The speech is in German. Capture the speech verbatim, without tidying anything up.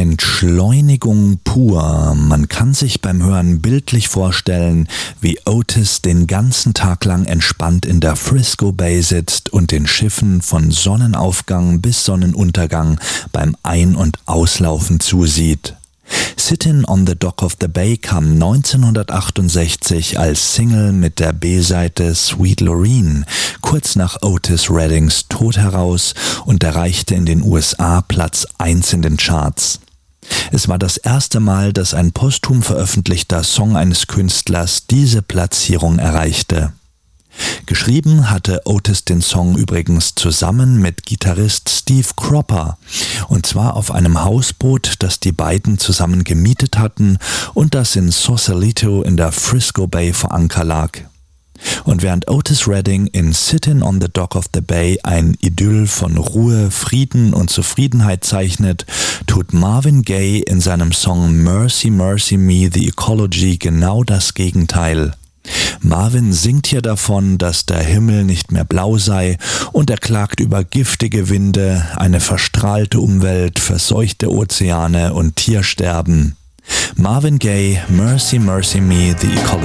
Entschleunigung pur. Man kann sich beim Hören bildlich vorstellen, wie Otis den ganzen Tag lang entspannt in der Frisco Bay sitzt und den Schiffen von Sonnenaufgang bis Sonnenuntergang beim Ein- und Auslaufen zusieht. Sittin' on the Dock of the Bay kam neunzehnhundertachtundsechzig als Single mit der B-Seite Sweet Lorraine kurz nach Otis Reddings Tod heraus und erreichte in den U S A Platz eins in den Charts. Es war das erste Mal, dass ein posthum veröffentlichter Song eines Künstlers diese Platzierung erreichte. Geschrieben hatte Otis den Song übrigens zusammen mit Gitarrist Steve Cropper, und zwar auf einem Hausboot, das die beiden zusammen gemietet hatten und das in Sausalito in der Frisco Bay vor Anker lag. Und während Otis Redding in Sittin' on the Dock of the Bay ein Idyll von Ruhe, Frieden und Zufriedenheit zeichnet, tut Marvin Gaye in seinem Song Mercy Mercy Me The Ecology genau das Gegenteil. Marvin singt hier davon, dass der Himmel nicht mehr blau sei, und er klagt über giftige Winde, eine verstrahlte Umwelt, verseuchte Ozeane und Tiersterben. Marvin Gaye, Mercy Mercy Me The Ecology.